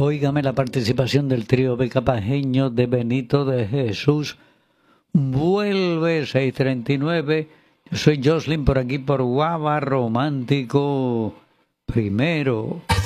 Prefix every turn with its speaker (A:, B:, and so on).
A: Óigame la participación del trío becapajeño de Benito de Jesús. Vuelve 639. Yo soy Jocelyn por aquí por Guava Romántico Primero.